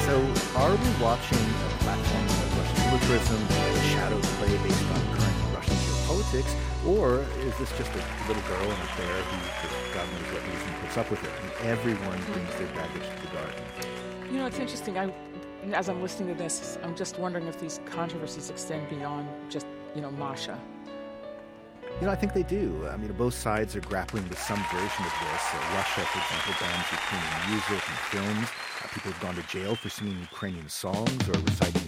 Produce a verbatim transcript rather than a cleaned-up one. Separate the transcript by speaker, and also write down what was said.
Speaker 1: So are we watching a platform of Russian militarism, a shadow play based on current Russian geopolitics, or is this just a little girl in a bear who, for God knows what reason, puts up with it, and everyone brings their baggage to the garden?
Speaker 2: You know, it's interesting. I, as I'm listening to this, I'm just wondering if these controversies extend beyond just, you know, Masha.
Speaker 1: You know, I think they do. I mean, both sides are grappling with some version of this. Uh, Russia, for example, bans Ukrainian music and films. Uh, people have gone to jail for singing Ukrainian songs or reciting